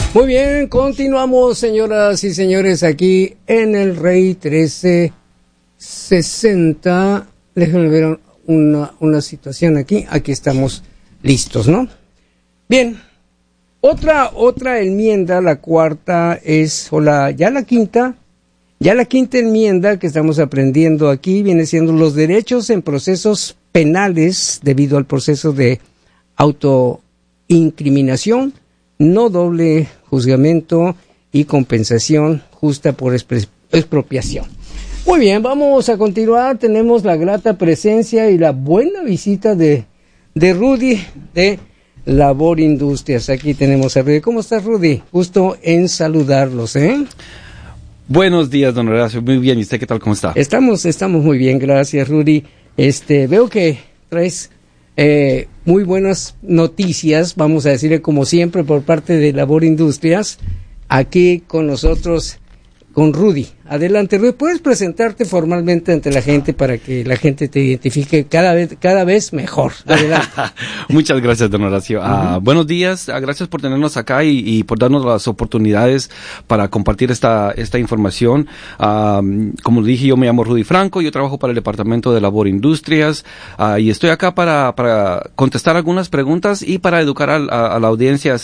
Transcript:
Muy bien, continuamos, señoras y señores, aquí en el Rey 1360. Déjenme ver una situación aquí. Aquí estamos listos, ¿no? Bien. Otra enmienda, la cuarta ya la quinta enmienda que estamos aprendiendo aquí viene siendo los derechos en procesos penales debido al proceso de autoincriminación, no doble juzgamiento y compensación justa por expropiación. Muy bien, vamos a continuar. Tenemos la grata presencia y la buena visita de Rudy de Labor Industrias. Aquí tenemos a Rudy. ¿Cómo estás, Rudy? Gusto en saludarlos, ¿eh? Buenos días, don Horacio. Muy bien. ¿Y usted qué tal? ¿Cómo está? Estamos muy bien, gracias, Rudy. Veo que traes muy buenas noticias, vamos a decirle como siempre, por parte de Labor Industrias, aquí con nosotros, con Rudy. Adelante, Rudy, ¿puedes presentarte formalmente ante la gente para que la gente te identifique cada vez mejor? Adelante. Muchas gracias, don Horacio. Buenos días, gracias por tenernos acá y por darnos las oportunidades para compartir esta información. Como dije, yo me llamo Rudy Franco, yo trabajo para el Departamento de Labor Industrias y estoy acá para contestar algunas preguntas y para educar a la audiencia